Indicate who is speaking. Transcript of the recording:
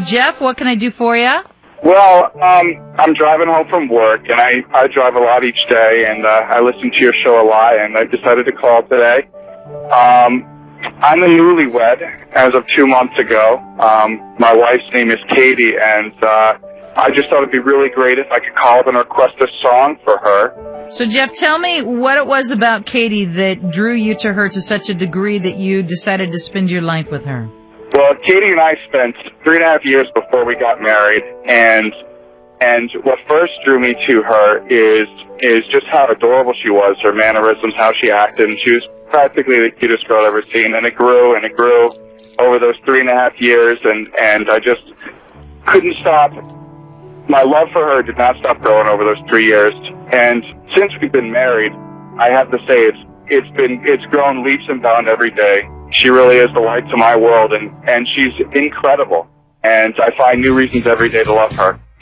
Speaker 1: Jeff, what can I do for you?
Speaker 2: Well, I'm driving home from work, and I drive a lot each day, and I listen to your show a lot, and I decided to call today. I'm a newlywed as of 2 months ago. My wife's name is Katie, and I just thought it'd be really great if I could call up and request a song for her.
Speaker 1: So, Jeff, tell me what it was about Katie that drew you to her to such a degree that you decided to spend your life with her.
Speaker 2: Well, Katie and I spent 3.5 years before we got married, and what first drew me to her is just how adorable she was, her mannerisms, how she acted, and she was practically the cutest girl I've ever seen, and it grew over those 3.5 years, and I just couldn't stop. My love for her did not stop growing over those 3 years, and since we've been married, I have to say it's grown leaps and bounds every day. She really is the light to my world, and she's incredible, and I find new reasons every day to love her.